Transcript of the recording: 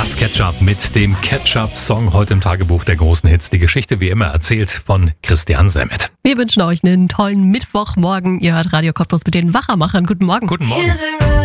Das Ketchup mit dem Ketchup-Song heute im Tagebuch der großen Hits. Die Geschichte wie immer erzählt von Christian Semmet. Wir wünschen euch einen tollen Mittwochmorgen. Ihr hört Radio Cottbus mit den Wachermachern. Guten Morgen. Guten Morgen.